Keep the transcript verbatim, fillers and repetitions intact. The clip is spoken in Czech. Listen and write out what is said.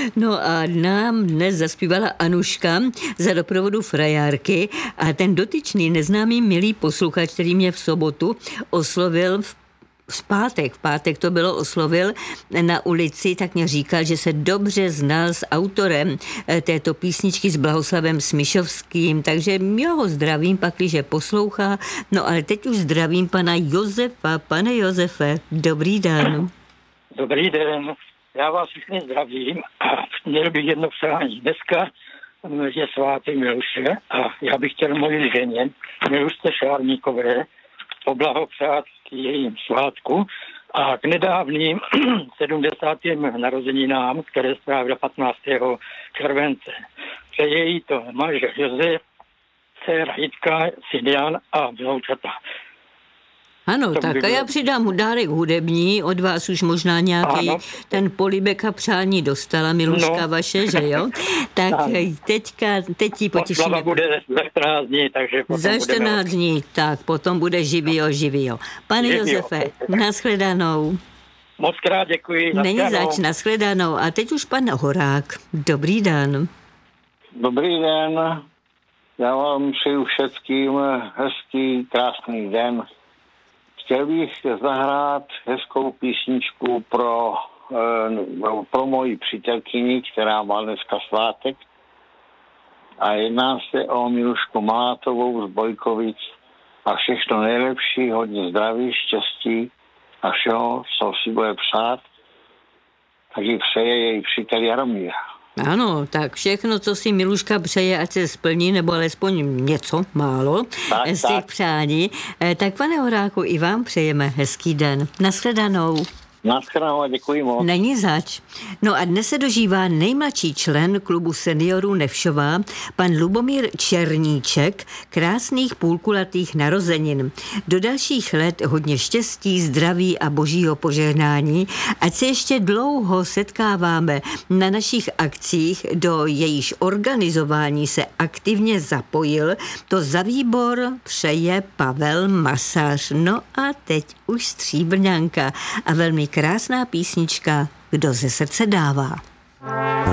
No a nám dnes zaspívala Anuška za doprovodu frajárky a ten dotyčný neznámý milý posluchač, který mě v sobotu oslovil v V pátek, v pátek to bylo, oslovil na ulici, tak mě říkal, že se dobře znal s autorem této písničky s Blahoslavem Smišovským, takže já ho zdravím, pakliže poslouchá. No ale teď už zdravím pana Josefa. Pane Josefe, dobrý den. Dobrý den, já vás všichni zdravím a měl bych jedno přání. Dneska je svátek Miluše a já bych chtěl mojí ženě, Milušce Šárníkové, poblahopřát k jejím svátku a k nedávným sedmdesátým narozeninám, které strávila patnáctého července. Přeje jí to manžel Josef, dcera Jitka, syn Jan a vnoučata. Ano, to tak by a já přidám mu dárek hudební, od vás už možná nějaký ano. Ten polibek a přání dostala, Miluška no. Vaše, že jo? Tak teďka, teď ti potěšíme. Oslava bude za čtrnáct dní, takže potom Za čtrnáct dní, tak potom bude živio, živio. Pane živio. Josefe, nashledanou. Moc krát děkuji. Není zač, nashledanou. A teď už pan Horák. Dobrý den. Dobrý den. Já vám přeju všetkým hezký, krásný den. Chtěl bych zahrát hezkou písničku pro, pro moji přítelkyni, která má dneska svátek. A jedná se o Milušku Malátovou z Bojkovic. A všechno nejlepší, hodně zdraví, štěstí a všeho, co si bude přát. Tak ji přeje její přítel Jaromír. Ano, tak všechno, co si Miluška přeje, ať se splní, nebo alespoň něco málo tak, z těch tak. přání. Tak pane Horáku, i vám přejeme hezký den. Nashledanou. Nashledanou a děkuji moc. Není zač. No a dnes se dožívá nejmladší člen klubu seniorů Nevšová, pan Lubomír Černíček, krásných půlkulatých narozenin. Do dalších let hodně štěstí, zdraví a božího požehnání, ať se ještě dlouho setkáváme na našich akcích, do jejíž organizování se aktivně zapojil. To za výbor přeje Pavel Masař. No a teď už Stříbrňanka a velmi krásná písnička Kdo ze srdce dává.